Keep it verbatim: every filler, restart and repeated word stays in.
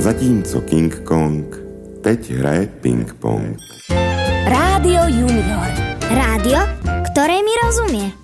zatímco King Kong teď hraje ping-pong. Rádio Junior. Rádio, ktoré mi rozumie.